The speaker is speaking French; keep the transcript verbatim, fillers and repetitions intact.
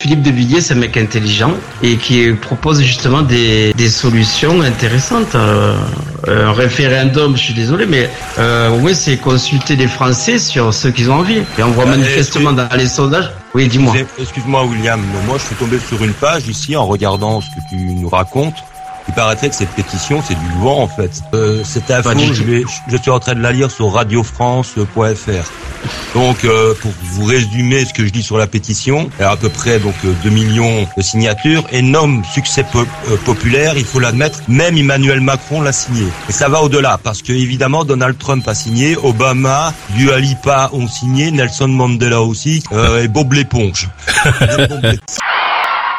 Philippe de Villiers, c'est un mec intelligent et qui propose justement des, des solutions intéressantes. Euh, un référendum, je suis désolé, mais euh, oui, c'est consulter les Français sur ce qu'ils ont envie. Et on voit euh, manifestement dans les sondages. Oui, dis-moi. Excuse-moi, William. Moi, je suis tombé sur une page ici en regardant ce que tu nous racontes. Il paraîtrait que cette pétition, c'est du vent, en fait. Euh, cette info, je, vais, je suis en train de la lire sur radio france point f r. Donc, euh, pour vous résumer ce que je dis sur la pétition, il y a à peu près donc deux millions de signatures. Énorme succès po- euh, populaire, il faut l'admettre. Même Emmanuel Macron l'a signé. Et ça va au-delà, parce que évidemment, Donald Trump a signé, Obama, Dua Lipa ont signé, Nelson Mandela aussi, euh, et Bob l'éponge.